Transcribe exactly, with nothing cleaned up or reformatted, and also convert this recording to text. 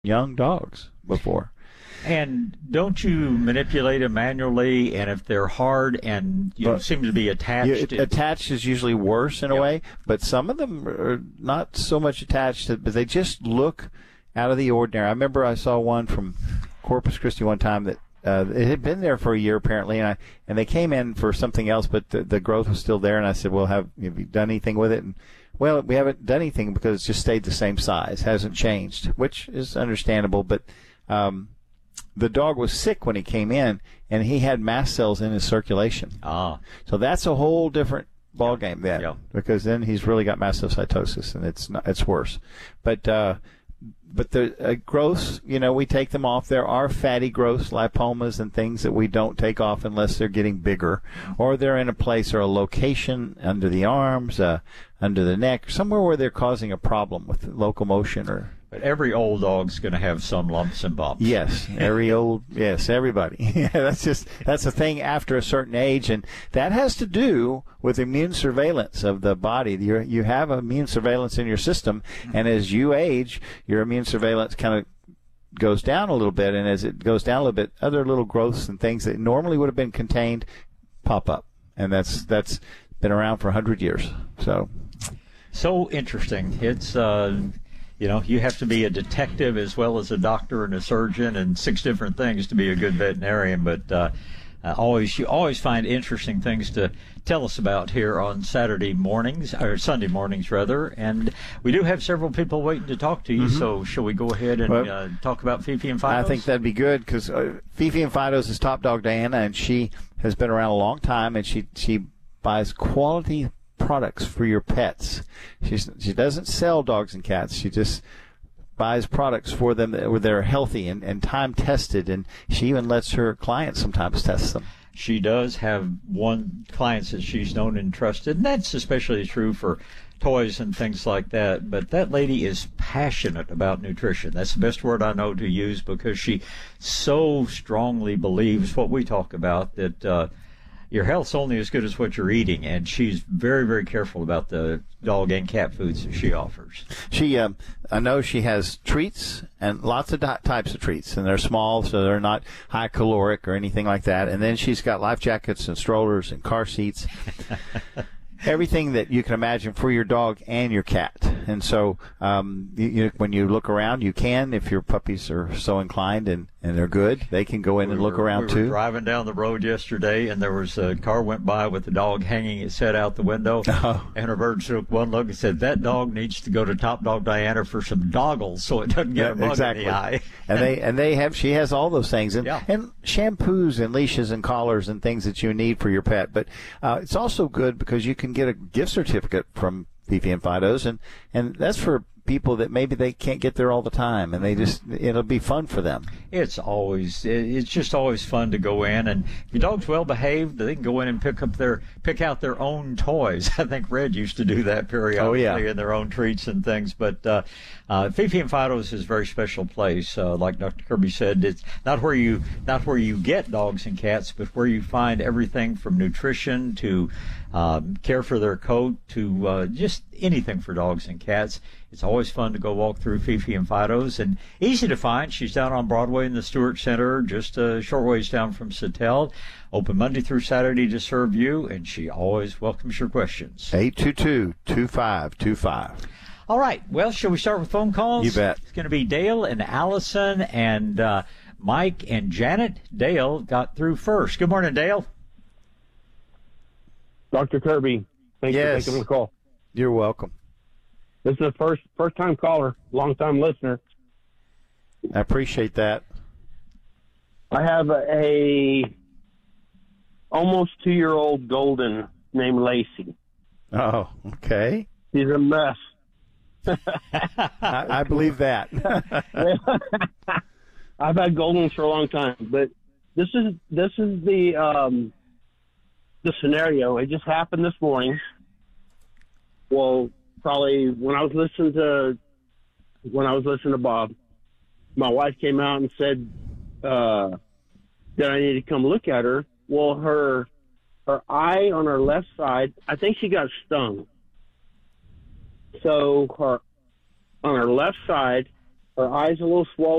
young dogs before. And don't you manipulate them manually? And if they're hard and you know, seem to be attached, Yeah, it, attached is usually worse in a Yep. way. But some of them are not so much attached, but they just look out of the ordinary. I remember I saw one from Corpus Christi one time that uh, it had been there for a year apparently, and I and they came in for something else, but the, the growth was still there. And I said, "Well, have have you done anything with it?" And well, we haven't done anything because it's just stayed the same size, hasn't changed, which is understandable. But um, the dog was sick when he came in, and he had mast cells in his circulation. Ah, So that's a whole different ball game then, Yeah. because then he's really got mastocytosis, and it's not, it's worse. But uh, but the uh, growths, you know, we take them off. There are fatty growths, lipomas, and things that we don't take off unless they're getting bigger, or they're in a place or a location under the arms, uh, under the neck, somewhere where they're causing a problem with locomotion or. but every old dog's going to have some lumps and bumps. Yes, every old, yes, everybody. Yeah, that's just, that's a thing after a certain age, and that has to do with immune surveillance of the body. You you have immune surveillance in your system, and as you age, your immune surveillance kind of goes down a little bit, and as it goes down a little bit, other little growths and things that normally would have been contained pop up, and that's that's been around for a hundred years. So, So interesting. It's, uh, you know, you have to be a detective as well as a doctor and a surgeon and six different things to be a good veterinarian. But uh, uh, always, you always find interesting things to tell us about here on Saturday mornings, or Sunday mornings rather. And we do have several people waiting to talk to you. Mm-hmm. So shall we go ahead and Well, uh, talk about Fifi and Fidos? I think that'd be good because uh, Fifi and Fidos is Top Dog Diana, and she has been around a long time, and she she buys quality products for your pets. She's, she doesn't sell dogs and cats. She just buys products for them that that are healthy and, and time tested, and she even lets her clients sometimes test them. She does have one clients that she's known and trusted, and that's especially true for toys and things like that. But that lady is passionate about nutrition. That's the best word I know to use, because she so strongly believes what we talk about, that uh, your health's only as good as what you're eating, and she's very, very careful about the dog and cat foods that she offers. She, um, I know she has treats and lots of di- types of treats, and they're small, so they're not high caloric or anything like that. And then she's got life jackets and strollers and car seats. Everything that you can imagine for your dog and your cat. And so um, you, you, when you look around, you can, if your puppies are so inclined and, and they're good, they can go in We and look were- around we too. were driving down the road yesterday, and there was a car went by with the dog hanging its head out the window. Oh. And Roberta took one look and said, "That dog needs to go to Top Dog Diana for some doggles so it doesn't get Yeah, a bug exactly. in the eye." and they and they have she has all those things, and Yeah. and shampoos and leashes and collars and things that you need for your pet. But uh, it's also good because you can get a gift certificate from Fifi and Fidos, and and that's for people that maybe they can't get there all the time, and they just it'll be fun for them. It's always, it's just always fun to go in, and if your dog's well behaved, they can go in and pick up their, pick out their own toys. I think Red used to do that periodically, Oh, yeah. in their own treats and things. But uh, uh, Fifi and Fidos is a very special place. Uh, like Doctor Kirby said, it's not where you, not where you get dogs and cats, but where you find everything from nutrition to um, care for their coat to uh, just anything for dogs and cats. It's always fun to go walk through Fifi and Fidos, and easy to find. She's down on Broadway in the Stewart Center, just a short ways down from Satell. Open Monday through Saturday to serve you, and she always welcomes your questions. eight two two, two five two five. All right. Well, shall we start with phone calls? You bet. It's going to be Dale and Allison and uh, Mike and Janet. Dale got through first. Good morning, Dale. Doctor Kirby, thanks Yes. for taking the call. You're welcome. This is a first first time caller, long time listener. I appreciate that. I have a, a almost two year old golden named Lacey. Oh, okay. She's a mess. I, I believe that. I've had goldens for a long time, but this is this is the um, the scenario. It just happened this morning. Well, probably when I was listening to when I was listening to Bob, my wife came out and said uh, that I need to come look at her. Well, her her eye on her left side, I think she got stung. So her on her left side, Her eyes a little swollen.